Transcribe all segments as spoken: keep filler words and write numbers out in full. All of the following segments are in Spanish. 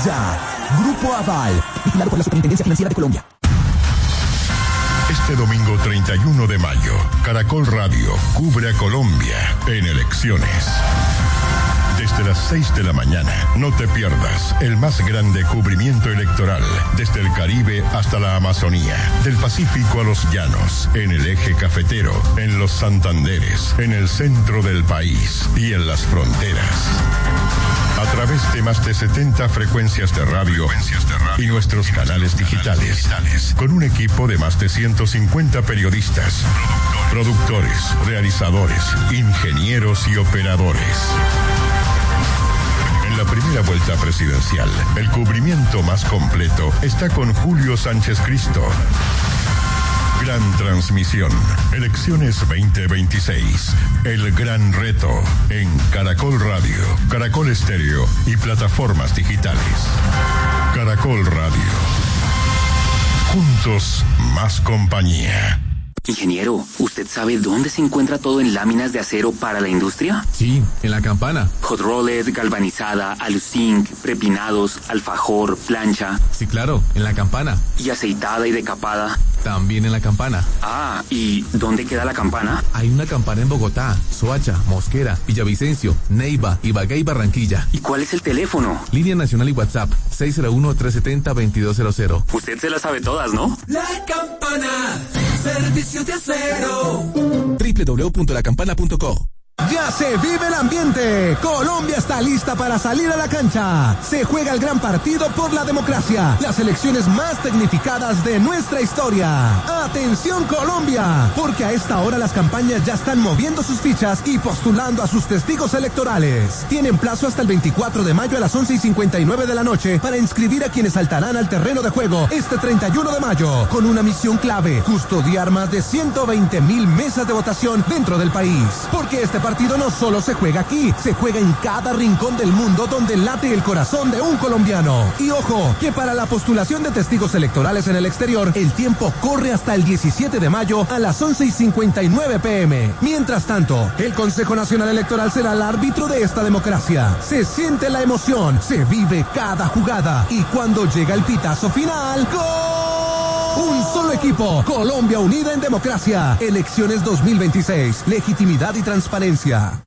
ya. Grupo Aval, vigilado por la Superintendencia Financiera de Colombia. Este domingo treinta y uno de mayo, Caracol Radio cubre a Colombia en elecciones. Desde las seis de la mañana, no te pierdas el más grande cubrimiento electoral, desde el Caribe hasta la Amazonía, del Pacífico a los llanos, en el eje cafetero, en los Santanderes, en el centro del país y en las fronteras. A través de más de setenta frecuencias de radio y nuestros canales digitales, con un equipo de más de ciento cincuenta periodistas, productores, realizadores, ingenieros y operadores. En la primera vuelta presidencial, el cubrimiento más completo está con Julio Sánchez Cristo. Gran transmisión. Elecciones veinte veintiséis. El gran reto en Caracol Radio, Caracol Estéreo y plataformas digitales. Caracol Radio. Juntos, más compañía. Ingeniero, ¿usted sabe dónde se encuentra todo en láminas de acero para la industria? Sí, en la Campana. Hot rolled, galvanizada, aluzinc, prepinados, alfajor, plancha. Sí, claro, en la Campana. ¿Y aceitada y decapada? También en la Campana. Ah, ¿y dónde queda la Campana? Hay una Campana en Bogotá, Soacha, Mosquera, Villavicencio, Neiva, Ibagué y Barranquilla. ¿Y cuál es el teléfono? Línea nacional y WhatsApp, seis cero uno, tres siete cero, dos dos cero cero. Usted se las sabe todas, ¿no? La Campana, servicios de acero. doble u doble u doble u punto la campana punto co. Ya se vive el ambiente. Colombia está lista para salir a la cancha. Se juega el gran partido por la democracia. Las elecciones más tecnificadas de nuestra historia. Atención Colombia, porque a esta hora las campañas ya están moviendo sus fichas y postulando a sus testigos electorales. Tienen plazo hasta el veinticuatro de mayo a las once y cincuenta y nueve de la noche para inscribir a quienes saltarán al terreno de juego este treinta y uno de mayo, con una misión clave: custodiar más de ciento veinte mil mesas de votación dentro del país. Porque este partido no solo se juega aquí, se juega en cada rincón del mundo donde late el corazón de un colombiano. Y ojo, que para la postulación de testigos electorales en el exterior, el tiempo corre hasta el diecisiete de mayo a las once y cincuenta y nueve pm. Mientras tanto, el Consejo Nacional Electoral será el árbitro de esta democracia. Se siente la emoción, se vive cada jugada, y cuando llega el pitazo final, ¡gol! Un solo equipo, Colombia unida en democracia. Elecciones dos mil veintiséis, legitimidad y transparencia.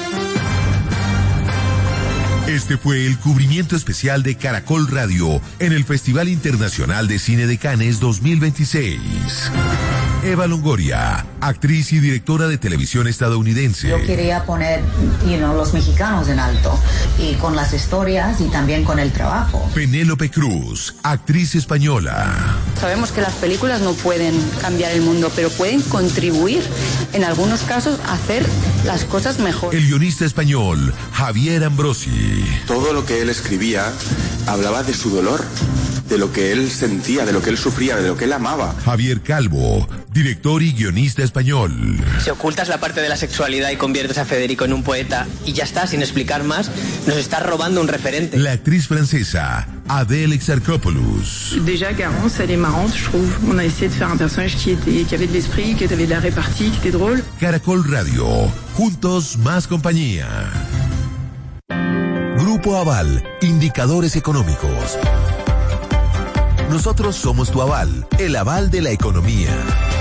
Este fue el cubrimiento especial de Caracol Radio en el Festival Internacional de Cine de Cannes dos mil veintiséis. Eva Longoria, actriz y directora de televisión estadounidense. Yo quería poner, you know, los mexicanos en alto, y con las historias y también con el trabajo. Penélope Cruz, actriz española. Sabemos que las películas no pueden cambiar el mundo, pero pueden contribuir, en algunos casos, a hacer las cosas mejor. El guionista español, Javier Ambrosi. Todo lo que él escribía hablaba de su dolor, de lo que él sentía, de lo que él sufría, de lo que él amaba. Javier Calvo, director y guionista español. Si ocultas la parte de la sexualidad y conviertes a Federico en un poeta y ya está, sin explicar más, nos estás robando un referente. La actriz francesa, Adèle Exarchopoulos. Déjà Garance, elle est marrante, je trouve. On a essayé de faire un personnage qui était, qui avait de l'esprit, qui avait de la répartie, qui était drôle. Caracol Radio, juntos más compañía. Grupo Aval, indicadores económicos. Nosotros somos tu aval, el aval de la economía.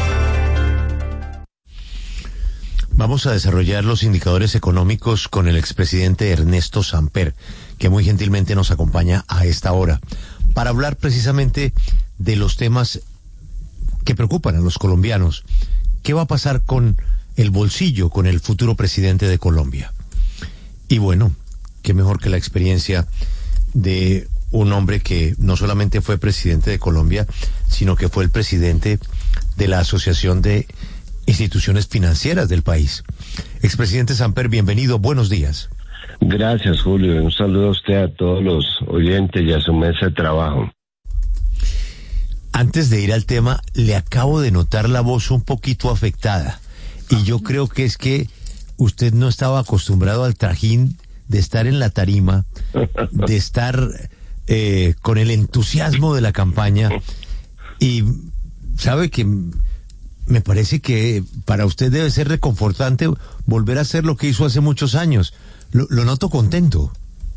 Vamos a desarrollar los indicadores económicos con el expresidente Ernesto Samper, que muy gentilmente nos acompaña a esta hora, para hablar precisamente de los temas que preocupan a los colombianos. ¿Qué va a pasar con el bolsillo, con el futuro presidente de Colombia? Y bueno, qué mejor que la experiencia de un hombre que no solamente fue presidente de Colombia, sino que fue el presidente de la Asociación de Instituciones Financieras del país. Expresidente Samper, bienvenido, buenos días. Gracias, Julio. Un saludo a usted, a todos los oyentes y a su mesa de trabajo. Antes de ir al tema, le acabo de notar la voz un poquito afectada, y yo creo que es que usted no estaba acostumbrado al trajín de estar en la tarima, de estar eh, con el entusiasmo de la campaña, y sabe que me parece que para usted debe ser reconfortante volver a hacer lo que hizo hace muchos años. Lo, lo noto contento.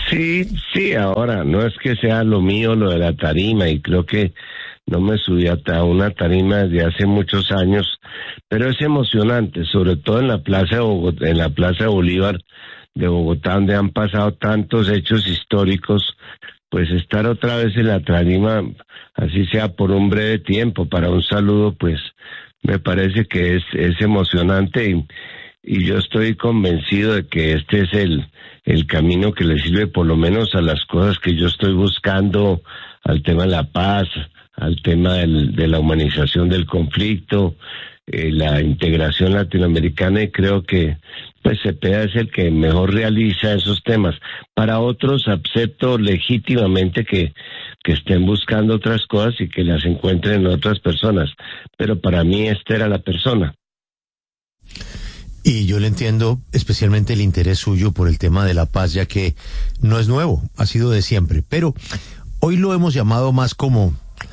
Sí, sí, ahora, no es que sea lo mío lo de la tarima, y creo que no me subí a una tarima desde hace muchos años, pero es emocionante, sobre todo en la Plaza de Bogotá, en la Plaza de Bolívar de Bogotá, donde han pasado tantos hechos históricos, pues estar otra vez en la tarima, así sea por un breve tiempo, para un saludo, pues me parece que es, es emocionante, y, y yo estoy convencido de que este es el, el camino que le sirve por lo menos a las cosas que yo estoy buscando, al tema de la paz, al tema del, de la humanización del conflicto, eh, la integración latinoamericana, y creo que pues Cepeda es el que mejor realiza esos temas. Para otros acepto legítimamente que, que estén buscando otras cosas y que las encuentren en otras personas, pero para mí esta era la persona. Y yo le entiendo especialmente el interés suyo por el tema de la paz, ya que no es nuevo, ha sido de siempre, pero hoy lo hemos llamado más como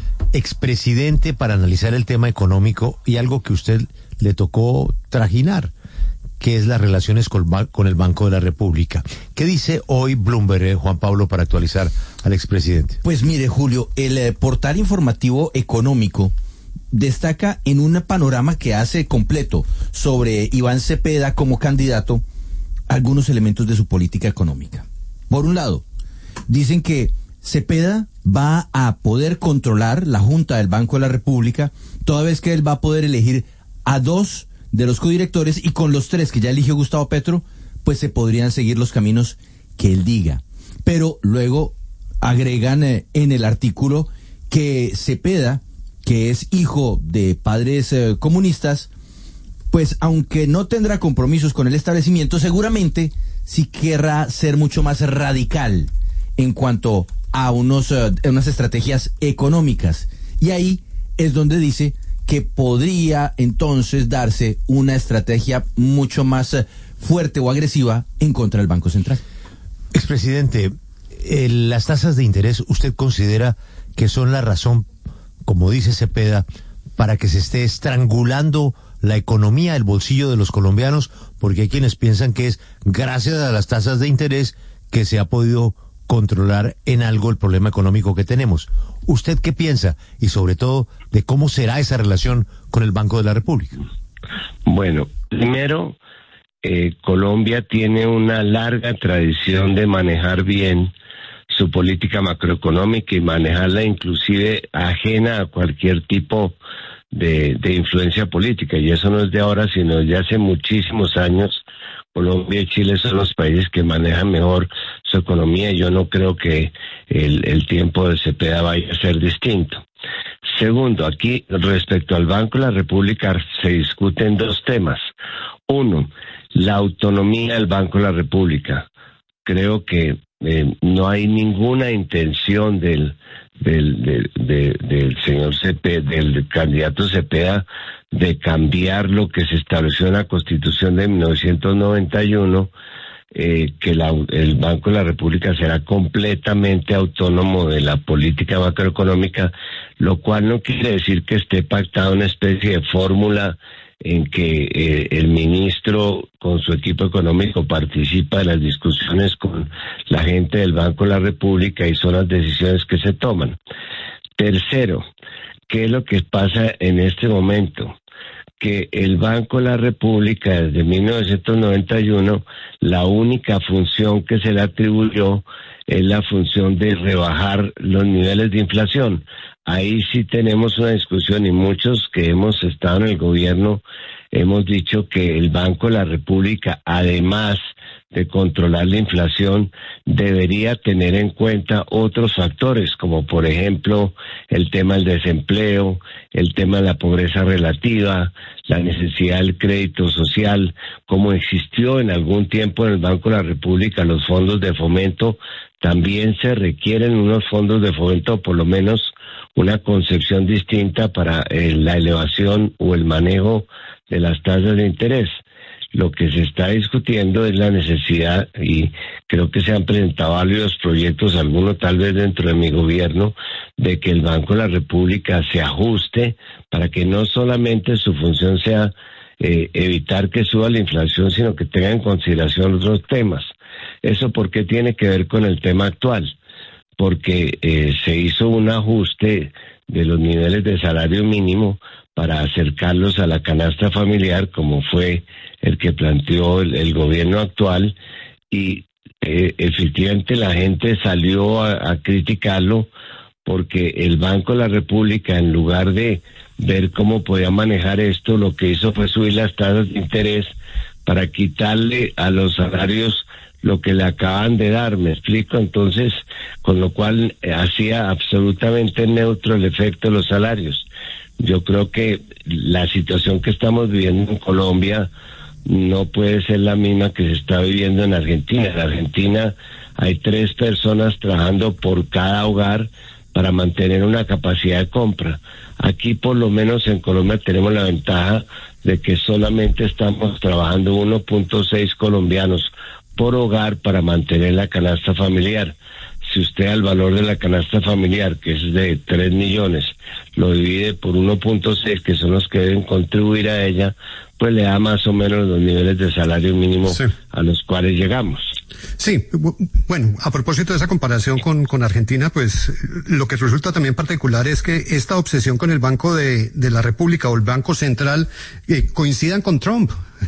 expresidente para analizar el tema económico y algo que usted le tocó trajinar, que es las relaciones con, con el Banco de la República. ¿Qué dice hoy Bloomberg, eh, Juan Pablo, para actualizar al expresidente? Pues mire, Julio, el eh, portal informativo económico destaca en un panorama que hace completo sobre Iván Cepeda como candidato algunos elementos de su política económica. Por un lado, dicen que Cepeda va a poder controlar la Junta del Banco de la República, toda vez que él va a poder elegir a dos de los codirectores, y con los tres que ya eligió Gustavo Petro, pues se podrían seguir los caminos que él diga. Pero luego agregan eh, en el artículo que Cepeda, que es hijo de padres eh, comunistas, pues aunque no tendrá compromisos con el establecimiento, seguramente sí querrá ser mucho más radical en cuanto a unos, uh, unas estrategias económicas. Y ahí es donde dice que podría entonces darse una estrategia mucho más uh, fuerte o agresiva en contra del Banco Central. Expresidente, eh, las tasas de interés, ¿usted considera que son la razón, como dice Cepeda, para que se esté estrangulando la economía, el bolsillo de los colombianos? Porque hay quienes piensan que es gracias a las tasas de interés que se ha podido controlar en algo el problema económico que tenemos. ¿Usted qué piensa? Y sobre todo, de cómo será esa relación con el Banco de la República. Bueno, primero, eh, Colombia tiene una larga tradición de manejar bien su política macroeconómica y manejarla inclusive ajena a cualquier tipo de, de influencia política. Y eso no es de ahora, sino de hace muchísimos años. Colombia y Chile son los países que manejan mejor su economía, y yo no creo que el, el tiempo de Cepeda vaya a ser distinto. Segundo, aquí respecto al Banco de la República se discuten dos temas. Uno, la autonomía del Banco de la República. Creo que eh, no hay ninguna intención del del del, de, del señor Cepeda, del candidato Cepeda, de cambiar lo que se estableció en la Constitución de mil novecientos noventa y uno, eh, que la, el Banco de la República será completamente autónomo de la política macroeconómica, lo cual no quiere decir que esté pactada una especie de fórmula en que eh, el ministro con su equipo económico participa de las discusiones con la gente del Banco de la República y son las decisiones que se toman. Tercero, ¿qué es lo que pasa en este momento? Que el Banco de la República desde mil novecientos noventa y uno, la única función que se le atribuyó es la función de rebajar los niveles de inflación. Ahí sí tenemos una discusión, y muchos que hemos estado en el gobierno hemos dicho que el Banco de la República, además de controlar la inflación, debería tener en cuenta otros factores, como por ejemplo el tema del desempleo, el tema de la pobreza relativa, la necesidad del crédito social, como existió en algún tiempo en el Banco de la República los fondos de fomento. También se requieren unos fondos de fomento, por lo menos una concepción distinta para eh, la elevación o el manejo de las tasas de interés. Lo que se está discutiendo es la necesidad, y creo que se han presentado varios proyectos, algunos tal vez dentro de mi gobierno, de que el Banco de la República se ajuste para que no solamente su función sea eh, evitar que suba la inflación, sino que tenga en consideración otros temas. ¿Eso por qué tiene que ver con el tema actual? Porque eh, se hizo un ajuste de los niveles de salario mínimo para acercarlos a la canasta familiar, como fue el que planteó el, el gobierno actual, y eh, efectivamente la gente salió a, a criticarlo porque el Banco de la República, en lugar de ver cómo podía manejar esto, lo que hizo fue subir las tasas de interés para quitarle a los salarios lo que le acaban de dar, ¿me explico? Entonces, con lo cual eh, hacía absolutamente neutro el efecto de los salarios. Yo creo que la situación que estamos viviendo en Colombia no puede ser la misma que se está viviendo en Argentina. En Argentina hay tres personas trabajando por cada hogar para mantener una capacidad de compra. Aquí, por lo menos en Colombia, tenemos la ventaja de que solamente estamos trabajando uno punto seis colombianos por hogar para mantener la canasta familiar. Si usted al valor de la canasta familiar, que es de tres millones, lo divide por uno punto seis, que son los que deben contribuir a ella, pues le da más o menos los niveles de salario mínimo sí. a los cuales llegamos. Sí, bueno, a propósito de esa comparación con, con Argentina, pues lo que resulta también particular es que esta obsesión con el Banco de, de la República o el Banco Central eh, coincidan con Trump.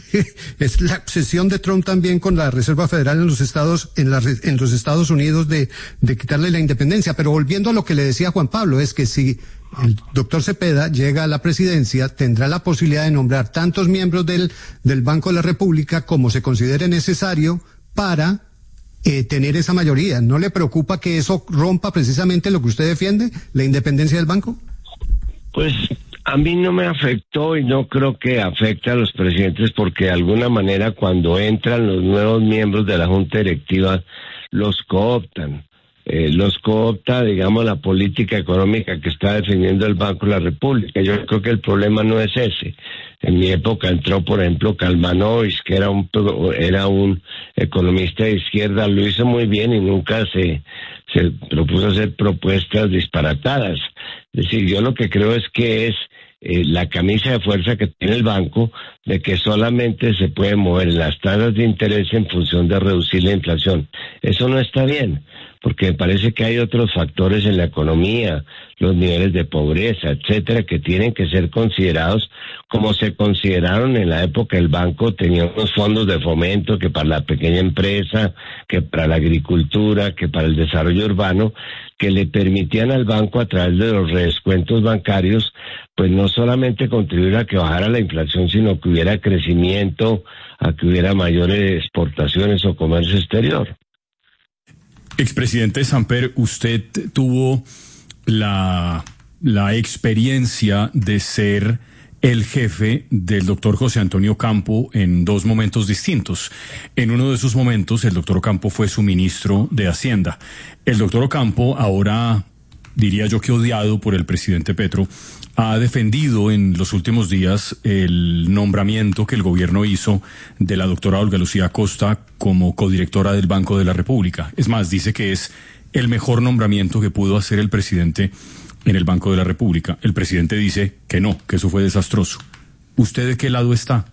Es la obsesión de Trump también con la Reserva Federal en los Estados, en, la, en los Estados Unidos de, de quitarle la independencia. Pero volviendo a lo que le decía Juan Pablo, es que si el doctor Cepeda llega a la presidencia, tendrá la posibilidad de nombrar tantos miembros del, del Banco de la República como se considere necesario para eh, tener esa mayoría. ¿No le preocupa que eso rompa precisamente lo que usted defiende, la independencia del banco? Pues a mí no me afectó y no creo que afecte a los presidentes, porque de alguna manera cuando entran los nuevos miembros de la Junta Directiva los cooptan. Eh, los coopta, digamos, la política económica que está defendiendo el Banco de la República. Yo creo que el problema no es ese. En mi época entró, por ejemplo, Kalmanovic, que era un era un economista de izquierda, lo hizo muy bien y nunca se, se propuso hacer propuestas disparatadas. Es decir, yo lo que creo es que es eh, la camisa de fuerza que tiene el banco, de que solamente se puede mover las tasas de interés en función de reducir la inflación. Eso no está bien, porque me parece que hay otros factores en la economía, los niveles de pobreza, etcétera, que tienen que ser considerados como se consideraron en la época. El banco tenía unos fondos de fomento que para la pequeña empresa, que para la agricultura, que para el desarrollo urbano, que le permitían al banco a través de los redescuentos bancarios, pues no solamente contribuir a que bajara la inflación, sino que hubiera crecimiento, a que hubiera mayores exportaciones o comercio exterior. Expresidente Samper, usted tuvo la, la experiencia de ser el jefe del doctor José Antonio Campo en dos momentos distintos. En uno de esos momentos, el doctor Campo fue su ministro de Hacienda. El doctor Campo, ahora diría yo que odiado por el presidente Petro, ha defendido en los últimos días el nombramiento que el gobierno hizo de la doctora Olga Lucía Costa como codirectora del Banco de la República. Es más, dice que es el mejor nombramiento que pudo hacer el presidente en el Banco de la República. El presidente dice que no, que eso fue desastroso. ¿Usted de qué lado está?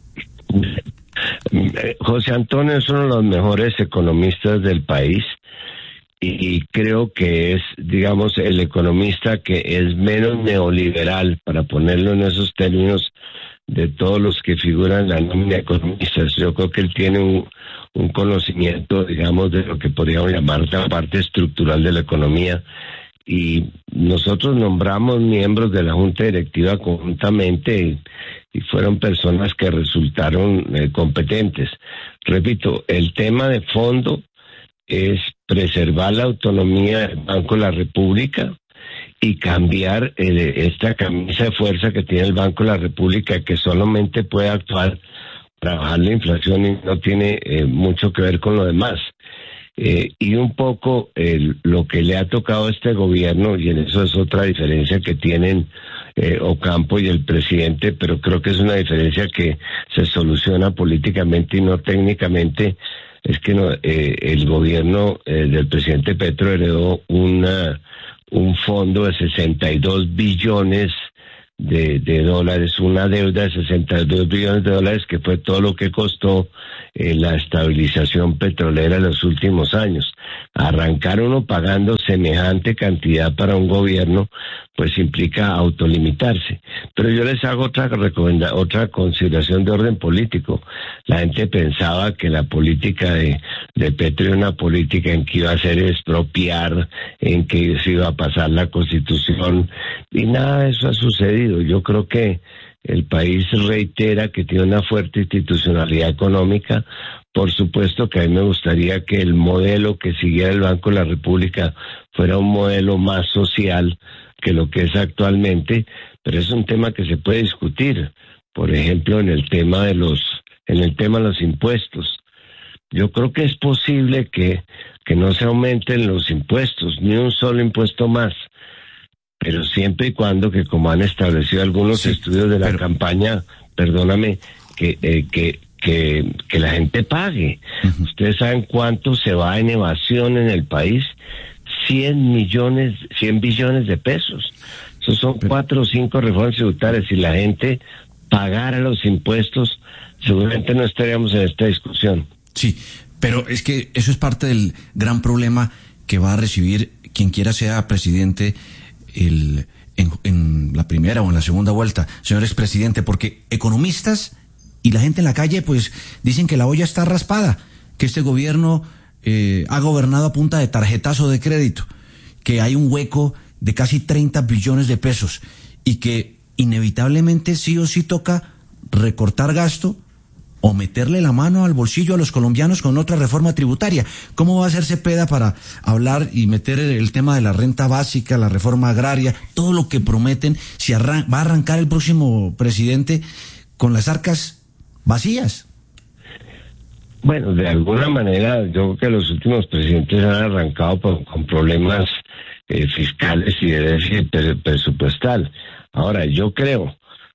José Antonio es uno de los mejores economistas del país. Y creo que es, digamos, el economista que es menos neoliberal, para ponerlo en esos términos, de todos los que figuran en la nómina de economistas. Yo creo que él tiene un, un conocimiento, digamos, de lo que podríamos llamar la parte estructural de la economía. Y nosotros nombramos miembros de la Junta Directiva conjuntamente y, y fueron personas que resultaron eh, competentes. Repito, el tema de fondo es preservar la autonomía del Banco de la República y cambiar eh, esta camisa de fuerza que tiene el Banco de la República, que solamente puede actuar para bajar la inflación y no tiene eh, mucho que ver con lo demás. Eh, y un poco eh, lo que le ha tocado a este gobierno, y en eso es otra diferencia que tienen eh, Ocampo y el presidente, pero creo que es una diferencia que se soluciona políticamente y no técnicamente, es que no, eh, el gobierno eh, del presidente Petro heredó una, un fondo de sesenta y dos billones de, de dólares, una deuda de sesenta y dos billones de dólares, que fue todo lo que costó eh, la estabilización petrolera en los últimos años. Arrancar uno pagando semejante cantidad para un gobierno, pues implica autolimitarse. Pero yo les hago otra recomenda, otra consideración de orden político. La gente pensaba que la política de, de Petro era una política en que iba a hacer expropiar, en que se iba a pasar la Constitución, y nada de eso ha sucedido. Yo creo que el país reitera que tiene una fuerte institucionalidad económica. Por supuesto que a mí me gustaría que el modelo que siguiera el Banco de la República fuera un modelo más social que lo que es actualmente, pero es un tema que se puede discutir. Por ejemplo, en el tema de los, en el tema de los impuestos. Yo creo que es posible que, que no se aumenten los impuestos, ni un solo impuesto más, pero siempre y cuando, que como han establecido algunos sí, estudios de la pero... campaña, perdóname, que, eh, que, que, que la gente pague. Uh-huh. Ustedes saben cuánto se va en evasión en el país, cien millones, cien billones de pesos. Esos son pero... cuatro o cinco reformas tributarias. Si la gente pagara los impuestos, seguramente no estaríamos en esta discusión. Sí, pero es que eso es parte del gran problema que va a recibir quien quiera sea presidente el, en, en la primera o en la segunda vuelta, señor expresidente, porque economistas y la gente en la calle pues dicen que la olla está raspada, que este gobierno eh, ha gobernado a punta de tarjetazo de crédito, que hay un hueco de casi treinta billones de pesos y que inevitablemente sí o sí toca recortar gasto o meterle la mano al bolsillo a los colombianos con otra reforma tributaria. ¿Cómo va a hacer Cepeda para hablar y meter el tema de la renta básica, la reforma agraria, todo lo que prometen, si arran- va a arrancar el próximo presidente con las arcas vacías? Bueno, de alguna manera yo creo que los últimos presidentes han arrancado por, con problemas eh, fiscales y de déficit presupuestal. Ahora, yo creo,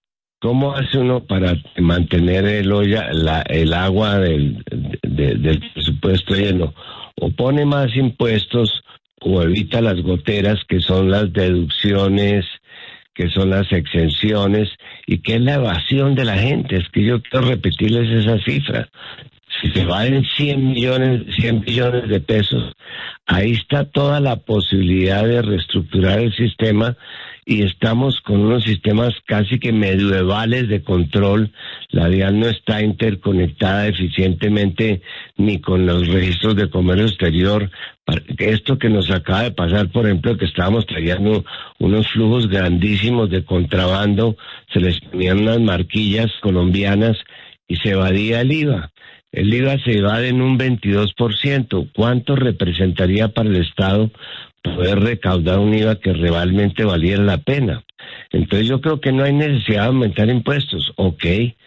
¿cómo hace uno para mantener el olla, la, el agua del, de, del presupuesto lleno? O pone más impuestos o evita las goteras, que son las deducciones, que son las exenciones, y que es la evasión de la gente. Es que yo quiero repetirles esa cifra. Si se va en cien millones, cien billones de pesos, ahí está toda la posibilidad de reestructurar el sistema, y estamos con unos sistemas casi que medievales de control. La DIAN no está interconectada eficientemente ni con los registros de comercio exterior. Esto que nos acaba de pasar, por ejemplo, que estábamos trayendo unos flujos grandísimos de contrabando, se les ponían unas marquillas colombianas y se evadía el I V A. El I V A se evade en un veintidós por ciento. ¿Cuánto representaría para el Estado poder recaudar un I V A que realmente valiera la pena? Entonces yo creo que no hay necesidad de aumentar impuestos, ok,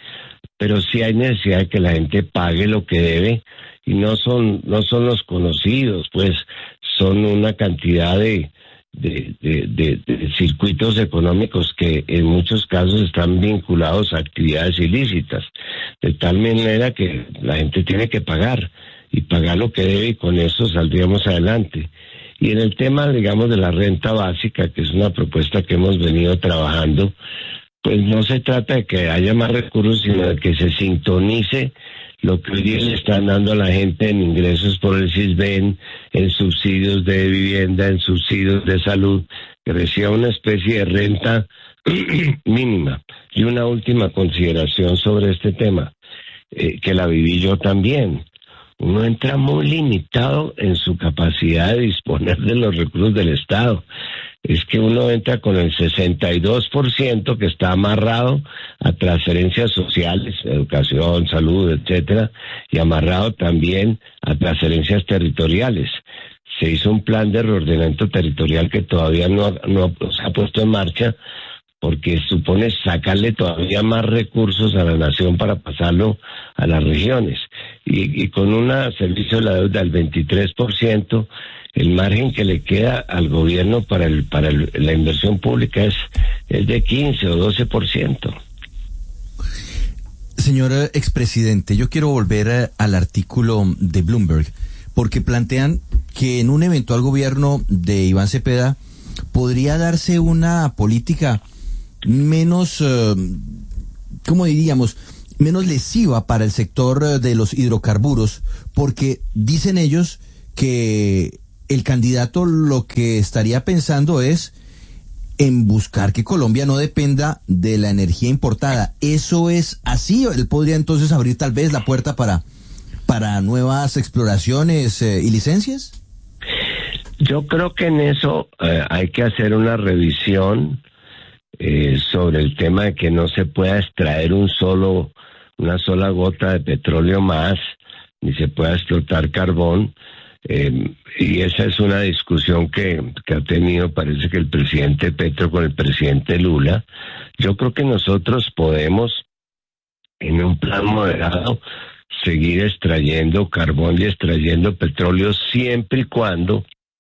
pero sí hay necesidad de que la gente pague lo que debe, y no son no son los conocidos, pues son una cantidad de De, de, de, de circuitos económicos que en muchos casos están vinculados a actividades ilícitas, de tal manera que la gente tiene que pagar y pagar lo que debe, y con eso saldríamos adelante. Y en el tema, digamos, de la renta básica, que es una propuesta que hemos venido trabajando, pues no se trata de que haya más recursos, sino de que se sintonice lo que hoy día le están dando a la gente en ingresos por el CISBEN, en subsidios de vivienda, en subsidios de salud, que reciba una especie de renta mínima. Y una última consideración sobre este tema, eh, que la viví yo también. Uno entra muy limitado en su capacidad de disponer de los recursos del Estado. Es que uno entra con el sesenta y dos por ciento que está amarrado a transferencias sociales, educación, salud, etcétera, y amarrado también a transferencias territoriales. Se hizo un plan de reordenamiento territorial que todavía no, no se ha puesto en marcha, porque supone sacarle todavía más recursos a la nación para pasarlo a las regiones. Y, y con un servicio de la deuda del veintitrés por ciento, el margen que le queda al gobierno para el para el, la inversión pública es, es de quince o doce por ciento. Señor expresidente, yo quiero volver al artículo de Bloomberg, porque plantean que en un eventual gobierno de Iván Cepeda podría darse una política menos, eh, ¿cómo diríamos? Menos lesiva para el sector de los hidrocarburos, porque dicen ellos que el candidato lo que estaría pensando es en buscar que Colombia no dependa de la energía importada. ¿Eso es así? ¿Él podría entonces abrir tal vez la puerta para, para nuevas exploraciones eh, y licencias? Yo creo que en eso eh, hay que hacer una revisión eh, sobre el tema de que no se pueda extraer un solo, una sola gota de petróleo más, ni se pueda explotar carbón. Eh, y esa es una discusión que, que ha tenido, parece que el presidente Petro con el presidente Lula. Yo creo que nosotros podemos, en un plan moderado, seguir extrayendo carbón y extrayendo petróleo siempre y cuando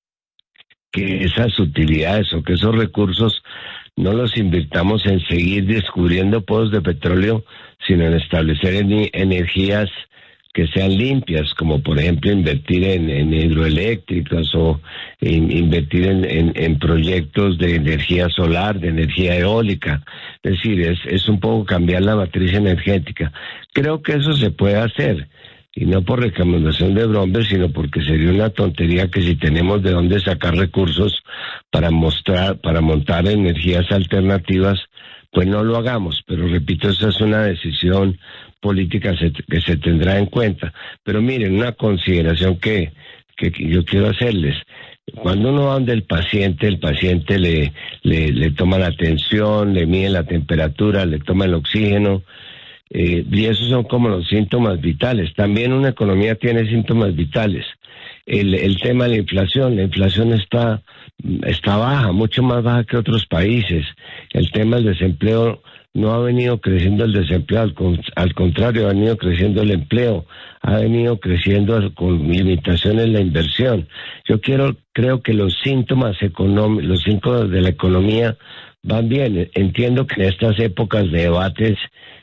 que esas utilidades o que esos recursos no los invirtamos en seguir descubriendo pozos de petróleo, sino en establecer en, energías que sean limpias, como por ejemplo invertir en, en hidroeléctricas o in, invertir en, en, en proyectos de energía solar, de energía eólica. Es decir, es, es un poco cambiar la matriz energética. Creo que eso se puede hacer, y no por recomendación de Bromberg, sino porque sería una tontería que si tenemos de dónde sacar recursos para mostrar, para montar energías alternativas, pues no lo hagamos. Pero repito, esa es una decisión política que se tendrá en cuenta. Pero miren, una consideración que, que yo quiero hacerles. Cuando uno va donde el paciente, el paciente le, le, le toma la tensión, le mide la temperatura, le toma el oxígeno, eh, y esos son como los síntomas vitales. También una economía tiene síntomas vitales. El, el tema de la inflación, la inflación está, está baja, mucho más baja que otros países. El tema del desempleo, no ha venido creciendo el desempleo, al, al contrario, ha venido creciendo el empleo, ha venido creciendo con limitaciones la inversión. Yo quiero, creo que los síntomas económicos, los síntomas de la economía van bien. Entiendo que en estas épocas de debates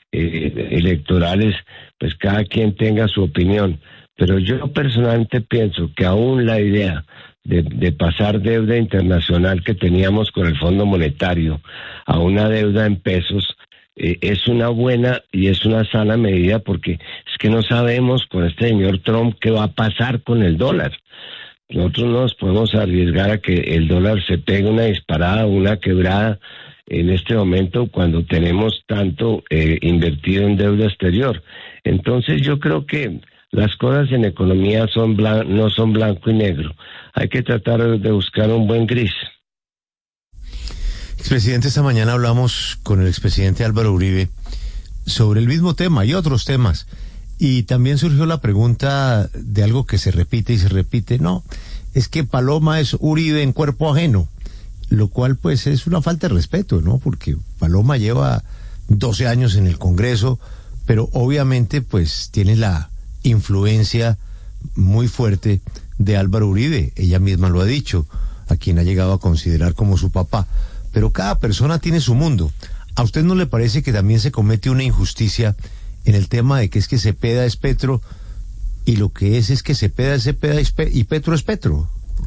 eh, electorales, pues cada quien tenga su opinión, pero yo personalmente pienso que aún la idea De, de pasar deuda internacional que teníamos con el Fondo Monetario a una deuda en pesos eh, es una buena y es una sana medida, porque es que no sabemos con este señor Trump qué va a pasar con el dólar. Nosotros no nos podemos arriesgar a que el dólar se pegue una disparada, una quebrada en este momento cuando tenemos tanto eh, invertido en deuda exterior. Entonces yo creo que las cosas en economía son blan- no son blanco y negro. Hay que tratar de buscar un buen gris. Expresidente, esta mañana hablamos con el expresidente Álvaro Uribe sobre el mismo tema y otros temas. Y también surgió la pregunta de algo que se repite y se repite. No, es que Paloma es Uribe en cuerpo ajeno, lo cual pues es una falta de respeto, ¿no? Porque Paloma lleva doce años en el Congreso, pero obviamente pues tiene la influencia muy fuerte de Álvaro Uribe, ella misma lo ha dicho, a quien ha llegado a considerar como su papá, pero cada persona tiene su mundo. ¿A usted no le parece que también se comete una injusticia en el tema de que es que Cepeda es Petro y lo que es es que Cepeda es Cepeda y Petro es Petro?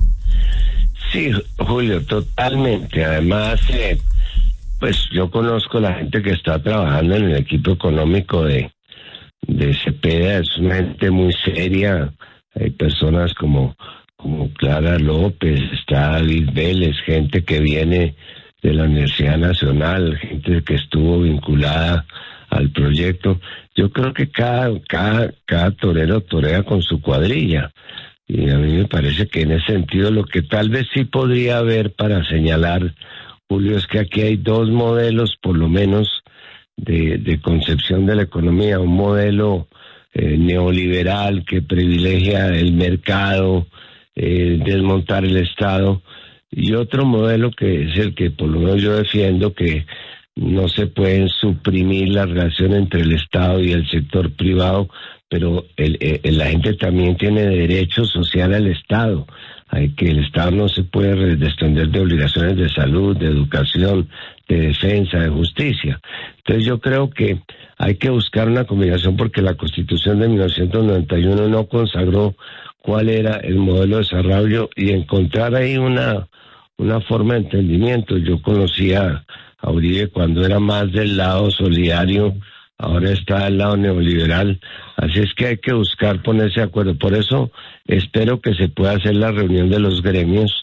Sí, Julio, totalmente. Además, eh, pues yo conozco la gente que está trabajando en el equipo económico de de Cepeda, es una gente muy seria. Hay personas como como Clara López, está David Vélez, gente que viene de la Universidad Nacional, gente que estuvo vinculada al proyecto. Yo creo que cada cada cada torero torea con su cuadrilla, y a mí me parece que en ese sentido lo que tal vez sí podría haber para señalar, Julio, es que aquí hay dos modelos por lo menos de, de concepción de la economía, un modelo eh, neoliberal que privilegia el mercado, eh, desmontar el Estado, y otro modelo que es el que por lo menos yo defiendo, que no se pueden suprimir la relación entre el Estado y el sector privado, pero el, el, la gente también tiene derecho social al Estado. Hay que el Estado no se puede desprender de obligaciones de salud, de educación, de defensa, de justicia. Entonces yo creo que hay que buscar una combinación, porque la Constitución de mil novecientos noventa y uno no consagró cuál era el modelo de desarrollo, y encontrar ahí una una forma de entendimiento. Yo conocía a a Uribe cuando era más del lado solidario, ahora está del lado neoliberal. Así es que hay que buscar ponerse de acuerdo. Por eso espero que se pueda hacer la reunión de los gremios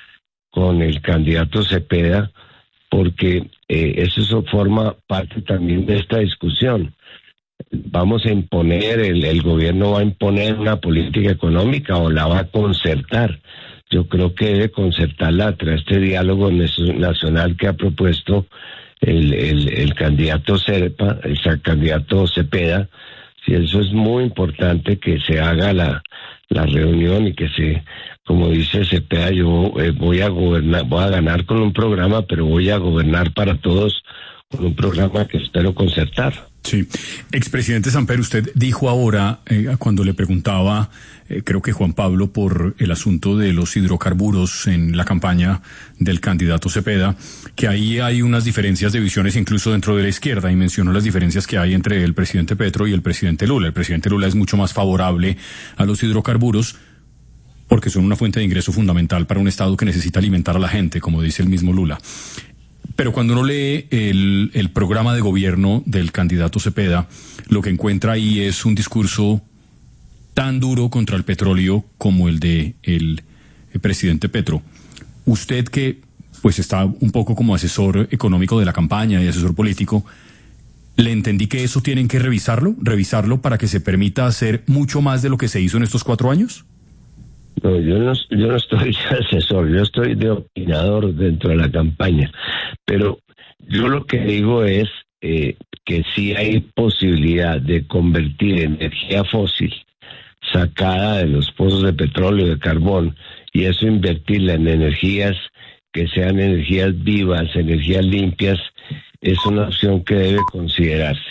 con el candidato Cepeda, porque eh, eso forma parte también de esta discusión. Vamos a imponer, el, el gobierno va a imponer una política económica o la va a concertar. Yo creo que debe concertarla tras este diálogo nacional que ha propuesto el, el, el candidato Serpa, el candidato Cepeda. Si eso es muy importante que se haga la, la reunión y que se, como dice Cepeda, yo eh, voy a gobernar, voy a ganar con un programa, pero voy a gobernar para todos con un programa que espero concertar. Sí. Expresidente Samper, usted dijo ahora, eh, cuando le preguntaba, eh, creo que Juan Pablo, por el asunto de los hidrocarburos en la campaña del candidato Cepeda, que ahí hay unas diferencias de visiones incluso dentro de la izquierda, y mencionó las diferencias que hay entre el presidente Petro y el presidente Lula. El presidente Lula es mucho más favorable a los hidrocarburos porque son una fuente de ingreso fundamental para un Estado que necesita alimentar a la gente, como dice el mismo Lula. Pero cuando uno lee el, el programa de gobierno del candidato Cepeda, lo que encuentra ahí es un discurso tan duro contra el petróleo como el de el, el presidente Petro. Usted, que pues está un poco como asesor económico de la campaña y asesor político, ¿le entendí que eso tienen que revisarlo? ¿Revisarlo para que se permita hacer mucho más de lo que se hizo en estos cuatro años? No, yo no, yo no estoy de asesor, yo estoy de opinador dentro de la campaña. Pero yo lo que digo es eh, que sí hay posibilidad de convertir energía fósil sacada de los pozos de petróleo y de carbón, y eso invertirla en energías que sean energías vivas, energías limpias, es una opción que debe considerarse.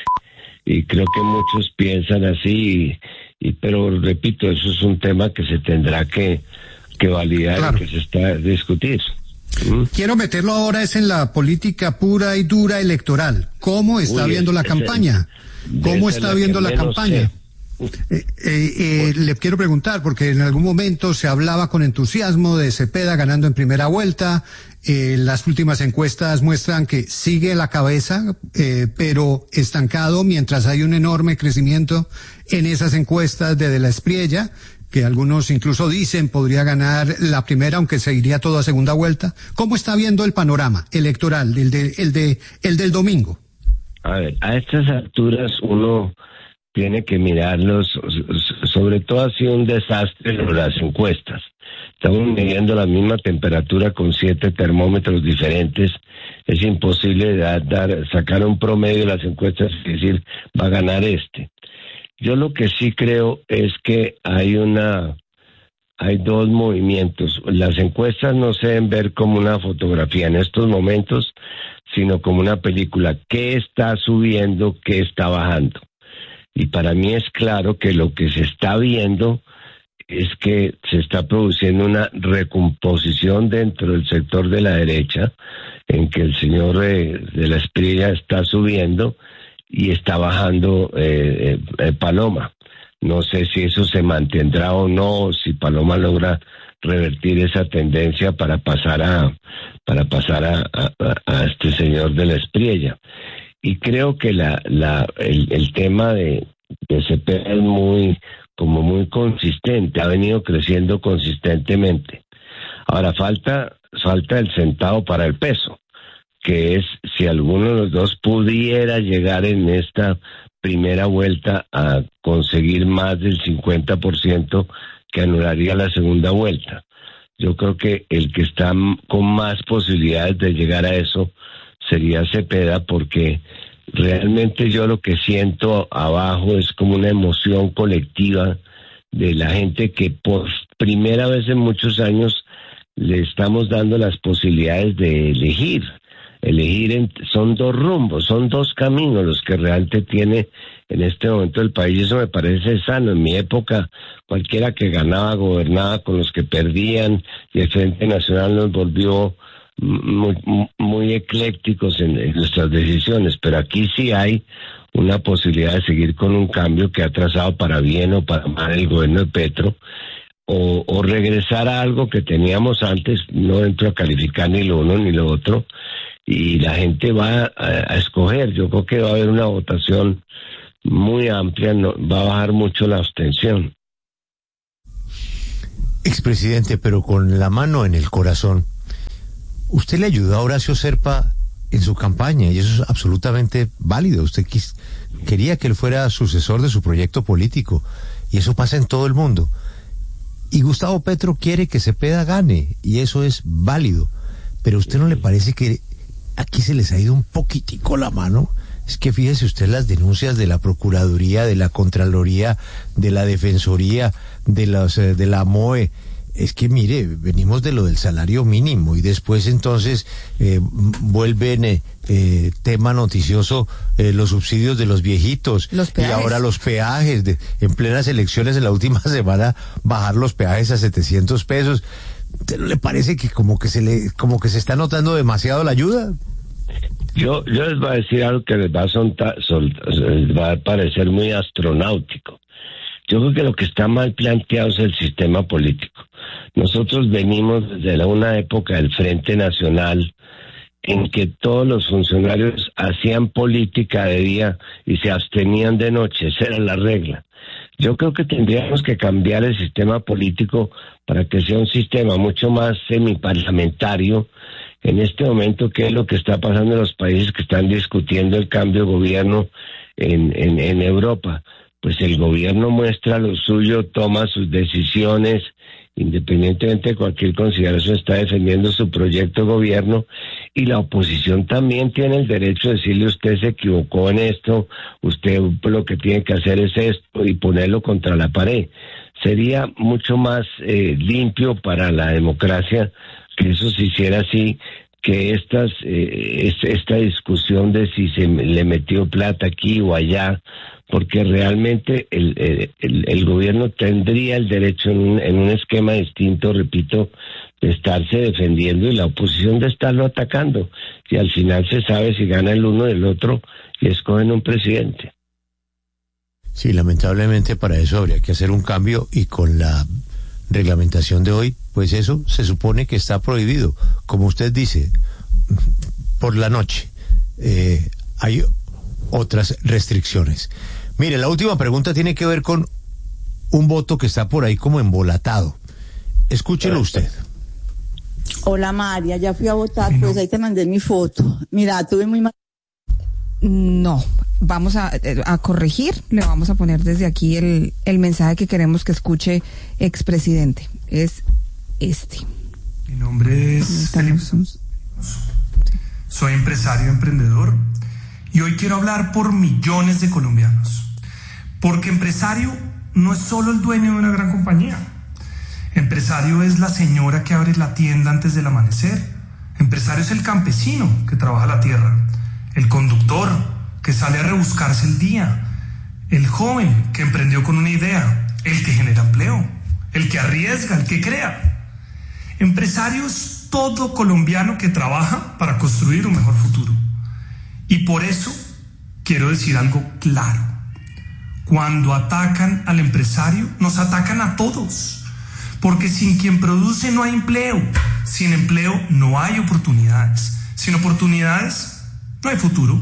Y creo que muchos piensan así, y, y pero repito, eso es un tema que se tendrá que, que validar, claro, y que se está a discutir. ¿Mm? Quiero meterlo ahora es en la política pura y dura electoral. ¿Cómo está Uy, viendo la campaña? ¿Cómo está viendo la campaña? Eh, eh, eh, le quiero preguntar, porque en algún momento se hablaba con entusiasmo de Cepeda ganando en primera vuelta. Eh, las últimas encuestas muestran que sigue a la cabeza, eh, pero estancado, mientras hay un enorme crecimiento en esas encuestas de De la Espriella, que algunos incluso dicen podría ganar la primera, aunque se iría todo a segunda vuelta. ¿Cómo está viendo el panorama electoral, el de, el de, el del domingo? A ver, a estas alturas uno tiene que mirarlos, sobre todo ha sido un desastre las encuestas. Estamos midiendo la misma temperatura con siete termómetros diferentes. Es imposible dar, dar, sacar un promedio de las encuestas y decir va a ganar este. Yo lo que sí creo es que hay una, hay dos movimientos. Las encuestas no se deben ver como una fotografía en estos momentos, sino como una película. ¿Qué está subiendo? ¿Qué está bajando? Y para mí es claro que lo que se está viendo es que se está produciendo una recomposición dentro del sector de la derecha, en que el señor eh, de la Espriella está subiendo y está bajando eh, eh, Paloma. No sé si eso se mantendrá o no, si Paloma logra revertir esa tendencia para pasar a para pasar a, a, a este señor de la Espriella. Y creo que la, la, el, el tema de, de Cepeda es muy, como muy consistente, ha venido creciendo consistentemente. Ahora falta, falta el centavo para el peso, que es si alguno de los dos pudiera llegar en esta primera vuelta a conseguir más del cincuenta por ciento que anularía la segunda vuelta. Yo creo que el que está con más posibilidades de llegar a eso sería Cepeda, porque realmente yo lo que siento abajo es como una emoción colectiva de la gente que por primera vez en muchos años le estamos dando las posibilidades de elegir. Elegir en, son dos rumbos, son dos caminos los que realmente tiene en este momento el país. Eso me parece sano. En mi época cualquiera que ganaba gobernaba con los que perdían, y el Frente Nacional nos volvió muy, muy eclécticos en, en nuestras decisiones, pero aquí sí hay una posibilidad de seguir con un cambio que ha trazado para bien o para mal el gobierno de Petro, o, o regresar a algo que teníamos antes. No entro a calificar ni lo uno ni lo otro, y la gente va a, a escoger. Yo creo que va a haber una votación muy amplia, no, va a bajar mucho la abstención. Expresidente, pero con la mano en el corazón, usted le ayudó a Horacio Serpa en su campaña y eso es absolutamente válido. Usted quis, quería que él fuera sucesor de su proyecto político y eso pasa en todo el mundo. Y Gustavo Petro quiere que Cepeda gane y eso es válido. Pero ¿a usted no le parece que aquí se les ha ido un poquitico la mano? Es que fíjese usted las denuncias de la Procuraduría, de la Contraloría, de la Defensoría, de, los, eh, de la M O E. Es que mire, venimos de lo del salario mínimo y después entonces eh, vuelven eh, eh, tema noticioso eh, los subsidios de los viejitos los y ahora los peajes. De, en plenas elecciones en la última semana bajar los peajes a setecientos pesos. ¿Usted no le parece que como que se le como que se está notando demasiado la ayuda? Yo, yo les voy a decir algo que les va a, soltar, sol, les va a parecer muy astronáutico. Yo creo que lo que está mal planteado es el sistema político. Nosotros venimos desde una época del Frente Nacional en que todos los funcionarios hacían política de día y se abstenían de noche. Esa era la regla. Yo creo que tendríamos que cambiar el sistema político para que sea un sistema mucho más semiparlamentario. En este momento, ¿qué es lo que está pasando en los países que están discutiendo el cambio de gobierno en, en, en Europa? Pues el gobierno muestra lo suyo, toma sus decisiones, independientemente de cualquier consideración, está defendiendo su proyecto de gobierno, y la oposición también tiene el derecho de decirle: usted se equivocó en esto, usted lo que tiene que hacer es esto, y ponerlo contra la pared. Sería mucho más eh, limpio para la democracia que eso se hiciera así, que estas eh, esta discusión de si se le metió plata aquí o allá, porque realmente el, el, el gobierno tendría el derecho en un, en un esquema distinto, repito, de estarse defendiendo y la oposición de estarlo atacando. Y al final se sabe si gana el uno del otro y escogen un presidente. Sí, lamentablemente para eso habría que hacer un cambio y con la reglamentación de hoy, pues eso se supone que está prohibido. Como usted dice, por la noche eh, hay otras restricciones. Mire, la última pregunta tiene que ver con un voto que está por ahí como embolatado. Escúchelo usted. Hola María, ya fui a votar, pues ahí te mandé mi foto. Mira, tuve muy mal... No, vamos a, a corregir, le vamos a poner desde aquí el, el mensaje que queremos que escuche expresidente. Es este. Mi nombre es Felipe. Soy empresario emprendedor y hoy quiero hablar por millones de colombianos. Porque empresario no es solo el dueño de una gran compañía. Empresario es la señora que abre la tienda antes del amanecer. Empresario es el campesino que trabaja la tierra. El conductor que sale a rebuscarse el día. El joven que emprendió con una idea. El que genera empleo. El que arriesga, el que crea. Empresario es todo colombiano que trabaja para construir un mejor futuro. Y por eso quiero decir algo claro. Cuando atacan al empresario, nos atacan a todos. Porque sin quien produce no hay empleo. Sin empleo no hay oportunidades. Sin oportunidades no hay futuro.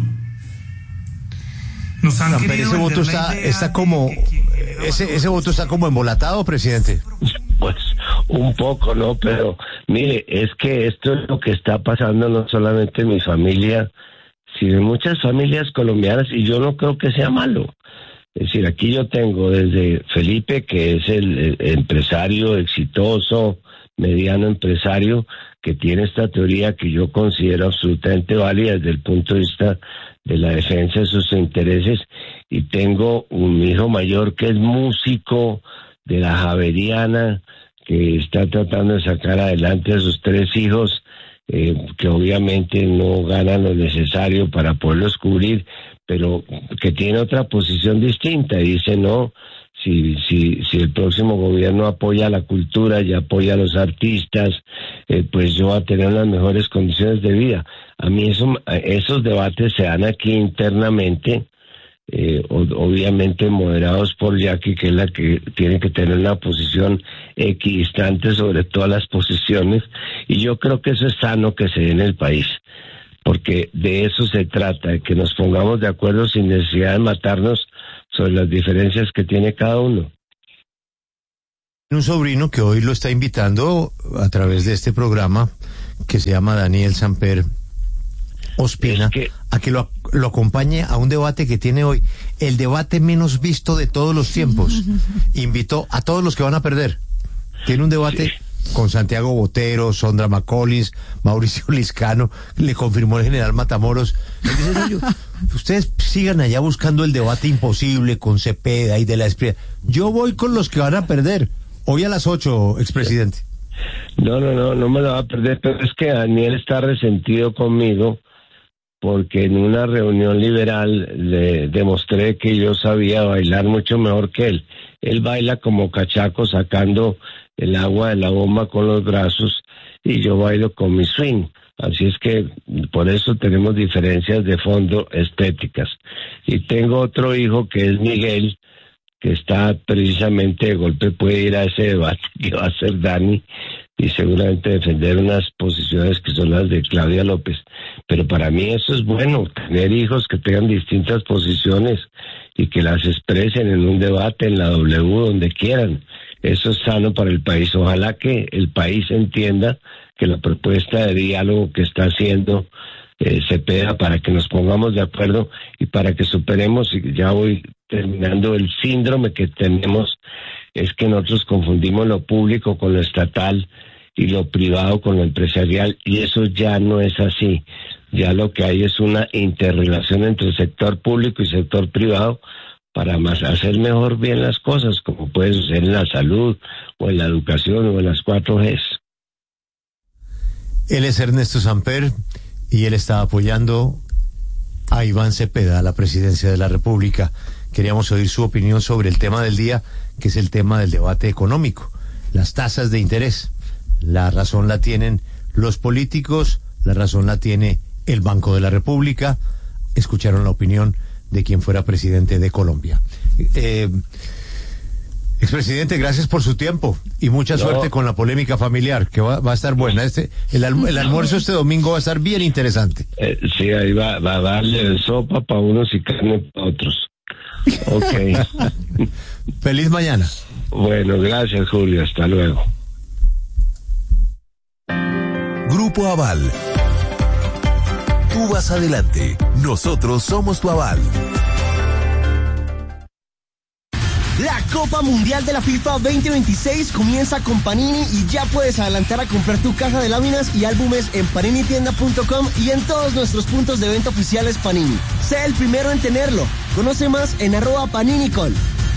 Nos han no, querido pero ese voto está, está como ese, ese voto está como embolatado, presidente. Pues un poco, ¿no? Pero mire, es que esto es lo que está pasando no solamente en mi familia, sino en muchas familias colombianas, y yo no creo que sea malo. Es decir, aquí yo tengo desde Felipe, que es el, el empresario exitoso, mediano empresario, que tiene esta teoría que yo considero absolutamente válida desde el punto de vista de la defensa de sus intereses, y tengo un hijo mayor que es músico de la Javeriana, que está tratando de sacar adelante a sus tres hijos, eh, que obviamente no ganan lo necesario para poderlos cubrir, pero que tiene otra posición distinta y dice: no, si si si el próximo gobierno apoya la cultura y apoya a los artistas, eh, pues yo voy a tener las mejores condiciones de vida. A mí eso, esos debates se dan aquí internamente, eh, obviamente moderados por Jackie, que es la que tiene que tener una posición equidistante sobre todas las posiciones, y yo creo que eso es sano que se dé en el país. porque de eso se trata, de que nos pongamos de acuerdo sin necesidad de matarnos sobre las diferencias que tiene cada uno. Un sobrino que hoy lo está invitando a través de este programa, que se llama Daniel Samper Ospina, es que, a que lo, lo acompañe a un debate que tiene hoy, el debate menos visto de todos los tiempos. Invitó a todos los que van a perder. Tiene un debate sí. con Santiago Botero, Sondra McCollins, Mauricio Liscano, le confirmó el general Matamoros. Dice, yo, ustedes sigan allá buscando el debate imposible con Cepeda y de la Espriella. Yo voy con los que van a perder. Hoy a las ocho, expresidente. No, no, no, no me lo va a perder, pero es que Daniel está resentido conmigo porque en una reunión liberal le demostré que yo sabía bailar mucho mejor que él. Él baila como cachaco sacando el agua de la bomba con los brazos y yo bailo con mi swing. Así es que por eso tenemos diferencias de fondo estéticas. Y tengo otro hijo que es Miguel, que está precisamente de golpe, puede ir a ese debate que va a hacer Dani y seguramente defender unas posiciones que son las de Claudia López. Pero para mí eso es bueno, tener hijos que tengan distintas posiciones y que las expresen en un debate, en la W, donde quieran. Eso es sano para el país. Ojalá que el país entienda que la propuesta de diálogo que está haciendo eh, Cepeda, para que nos pongamos de acuerdo y para que superemos, y ya voy terminando, el síndrome que tenemos es que nosotros confundimos lo público con lo estatal y lo privado con lo empresarial, y eso ya no es así. Ya lo que hay es una interrelación entre el sector público y sector privado para más hacer mejor bien las cosas, como puede suceder en la salud o en la educación o en las cuatro Gs. Él es Ernesto Samper y él está apoyando a Iván Cepeda a la presidencia de la República. Queríamos oír su opinión sobre el tema del día, que es el tema del debate económico, las tasas de interés. La razón la tienen los políticos, la razón la tiene el Banco de la República. Escucharon la opinión de quien fuera presidente de Colombia. Eh, expresidente, gracias por su tiempo y mucha no. suerte con la polémica familiar, que va, va a estar buena. Este, el, alm el almuerzo este domingo va a estar bien interesante. Eh, sí, ahí va, va a darle sopa para unos y carne para otros. Ok. Feliz mañana. Bueno, gracias, Julio. Hasta luego. Grupo Aval. Tú vas adelante. Nosotros somos tu aval. La Copa Mundial de la FIFA veinte veintiséis comienza con Panini y ya puedes adelantar a comprar tu caja de láminas y álbumes en panini tienda punto com y en todos nuestros puntos de venta oficiales Panini. Sé el primero en tenerlo. Conoce más en arroba paninicol.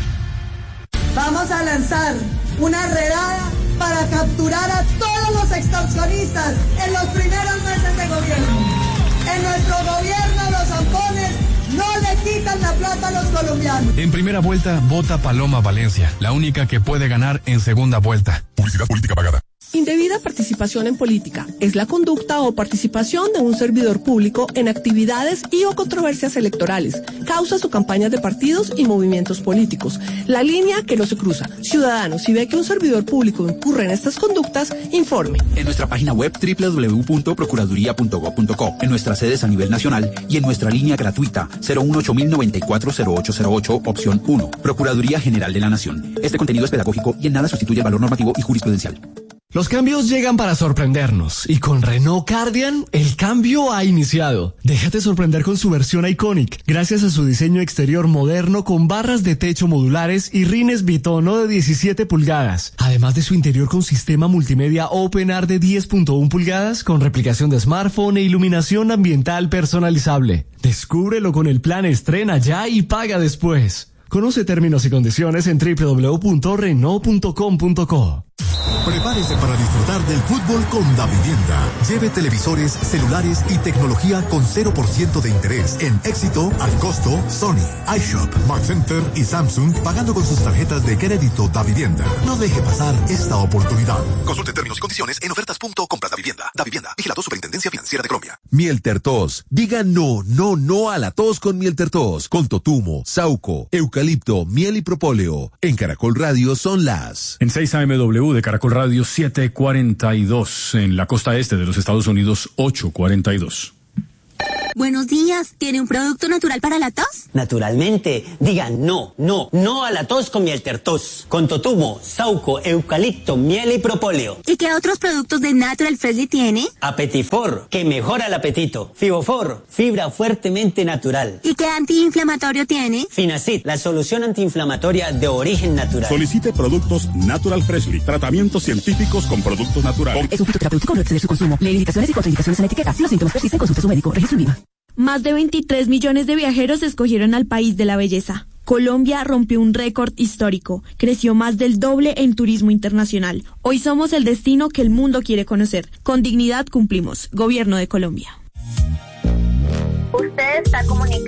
Vamos a lanzar una redada para capturar a todos los extorsionistas en los primeros meses de gobierno. En nuestro gobierno los zampones no le quitan la plata a los colombianos. En primera vuelta, vota Paloma Valencia, la única que puede ganar en segunda vuelta. Publicidad política pagada. Indebida participación en política es la conducta o participación de un servidor público en actividades y o controversias electorales, causas o campañas de partidos y movimientos políticos. La línea que no se cruza. Ciudadanos, si ve que un servidor público incurre en estas conductas, informe. En nuestra página web doble u doble u doble u punto procuraduría punto gob punto co, en nuestras sedes a nivel nacional y en nuestra línea gratuita cero uno ocho mil noventa y cuatro cero ocho cero ocho, opción uno. Procuraduría General de la Nación. Este contenido es pedagógico y en nada sustituye el valor normativo y jurisprudencial. Los cambios llegan para sorprendernos y con Renault Cardian el cambio ha iniciado. Déjate sorprender con su versión Iconic, gracias a su diseño exterior moderno con barras de techo modulares y rines bitono de diecisiete pulgadas, además de su interior con sistema multimedia OpenAir de diez punto uno pulgadas con replicación de smartphone e iluminación ambiental personalizable. Descúbrelo con el plan Estrena ya y paga después. Conoce términos y condiciones en doble u doble u doble u punto renault punto com punto co. Prepárese para disfrutar del fútbol con Davivienda. Lleve televisores, celulares y tecnología con cero por ciento de interés en Éxito, al costo, Sony, iShop, Mark Center y Samsung, pagando con sus tarjetas de crédito Davivienda. No deje pasar esta oportunidad. Consulte términos y condiciones en ofertas punto compras davivienda. Davivienda, vigilado Superintendencia Financiera de Colombia. Miel Tertos. Diga no, no, no a la tos con Miel Tertos. Con totumo, sauco, eucalipto, miel y propóleo. En Caracol Radio son las... En seis A M W de Caracol Radio siete cuarenta y dos, en la costa este de los Estados Unidos ocho cuarenta y dos. Buenos días, ¿tiene un producto natural para la tos? Naturalmente, digan no, no, no a la tos con miel tertos, con totumo, sauco, eucalipto, miel y propóleo. ¿Y qué otros productos de Natural Freshly tiene? Apetifor, que mejora el apetito. Fibofor, fibra fuertemente natural. ¿Y qué antiinflamatorio tiene? Finacid, la solución antiinflamatoria de origen natural. Solicite productos Natural Freshly, tratamientos científicos con productos naturales. Es un fitoterapéutico, no exceder su consumo. Lee indicaciones y contraindicaciones en la etiqueta. Si los síntomas persisten, consulte a su médico. Registro en Viva. Más de veintitrés millones de viajeros escogieron al país de la belleza. Colombia rompió un récord histórico, creció más del doble en turismo internacional. Hoy somos el destino que el mundo quiere conocer. Con dignidad cumplimos. Gobierno de Colombia. Usted está comunicado.